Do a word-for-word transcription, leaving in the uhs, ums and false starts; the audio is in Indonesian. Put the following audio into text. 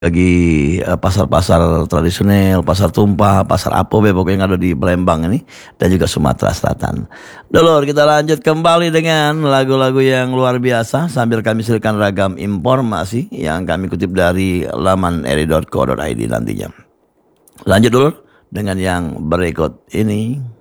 Bagi eh, pasar-pasar tradisional, pasar tumpah, pasar apa be pokoknya yang ada di Palembang ini dan juga Sumatera Selatan. Dulur, kita lanjut kembali dengan lagu-lagu yang luar biasa sambil kami silakan ragam informasi yang kami kutip dari laman eri dot co dot id nantinya. Lanjut dulu dengan yang berikut ini.